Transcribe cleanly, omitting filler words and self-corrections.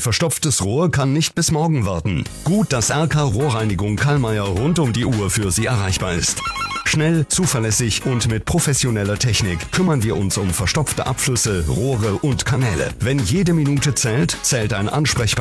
verstopftes Rohr kann nicht bis morgen warten. Gut, dass RK Rohrreinigung Kallmeier rund um die Uhr für Sie erreichbar ist. Schnell, zuverlässig und mit professioneller Technik kümmern wir uns um verstopfte Abflüsse, Rohre und Kanäle. Wenn jede Minute zählt, zählt ein Ansprechpartner